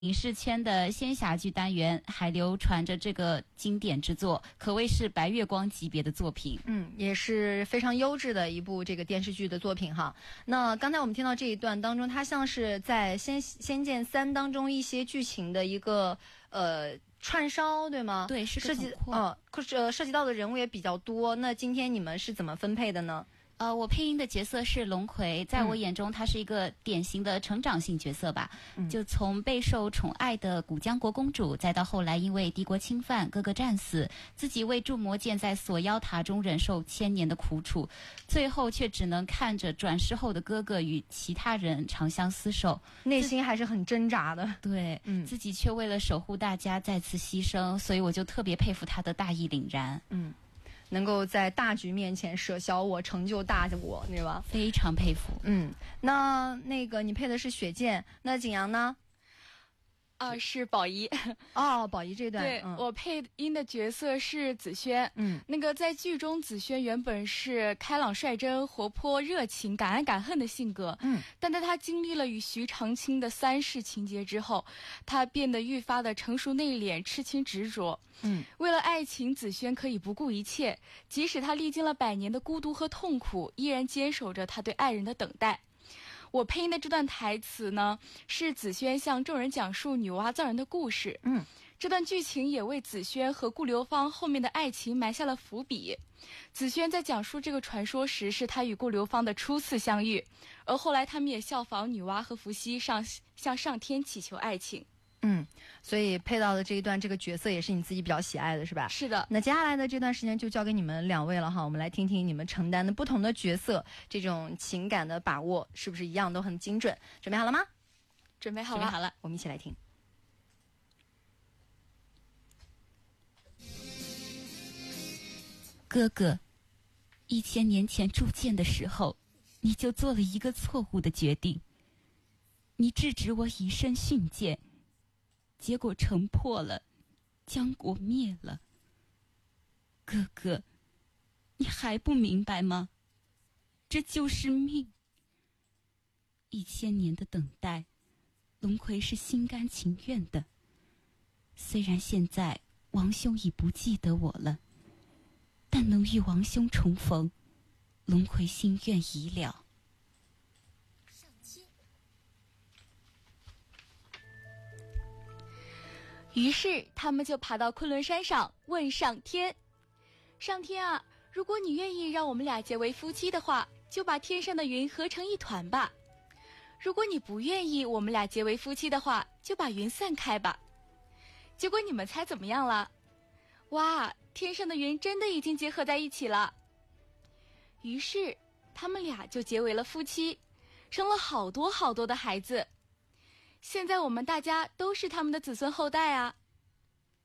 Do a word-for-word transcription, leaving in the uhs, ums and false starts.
影视圈的仙侠剧单元还流传着这个经典之作，可谓是白月光级别的作品。 嗯，也是非常优质的一部这个电视剧的作品哈。那刚才我们听到这一段当中，它像是在仙《仙剑三》当中一些剧情的一个呃串烧，对吗？ 对，是涉及呃呃涉及到的人物也比较多。那今天你们是怎么分配的呢？ 呃，我配音的角色是龙葵，在我眼中他是一个典型的成长性角色吧。嗯、就从备受宠爱的古江国公主，再到后来因为敌国侵犯，哥哥战死，自己为铸魔剑在锁妖塔中忍受千年的苦楚，最后却只能看着转世后的哥哥与其他人长相厮守， 内心还是很挣扎的。 对，嗯，自己却为了守护大家再次牺牲，所以我就特别佩服他的大义凛然。 嗯。能够在大局面前舍小我，成就大我，对吧？ 非常佩服。 嗯，那那个你配的是雪见，那景阳呢？ 啊，是宝仪。 哦，宝仪这段， 对、嗯、我配音的角色是紫萱。 嗯， 那个在剧中，紫萱原本是开朗率真、活泼热情、敢爱敢恨的性格。 嗯， 但在她经历了与徐长卿的三世情节之后，她变得愈发的成熟内敛、痴情执着。 嗯， 为了爱情，紫萱可以不顾一切，即使她历经了百年的孤独和痛苦，依然坚守着她对爱人的等待。我配音的这段台词呢，是紫萱向众人讲述女娲造人的故事。 嗯， 这段剧情也为紫萱和顾流芳后面的爱情埋下了伏笔。紫萱在讲述这个传说时，是她与顾流芳的初次相遇，而后来他们也效仿女娲和伏羲上向上天祈求爱情。 嗯，所以配到的这一段这个角色也是你自己比较喜爱的，是吧？ 是的。 那接下来的这段时间就交给你们两位了哈，我们来听听你们承担的不同的角色，这种情感的把握是不是一样都很精准？准备好了吗？ 准备好了。 准备好了， 我们一起来听。 哥哥，一千年前铸剑的时候，你就做了一个错误的决定，你制止我以身殉剑。结果城破了，江国灭了。哥哥，你还不明白吗？这就是命。一千年的等待，龙葵是心甘情愿的。虽然现在王兄已不记得我了，但能与王兄重逢，龙葵心愿已了。 于是他们就爬到昆仑山上问上天：上天啊，如果你愿意让我们俩结为夫妻的话，就把天上的云合成一团吧；如果你不愿意我们俩结为夫妻的话，就把云散开吧。结果你们猜怎么样了？哇，天上的云真的已经结合在一起了。于是他们俩就结为了夫妻，生了好多好多的孩子。现在我们大家都是他们的子孙后代啊。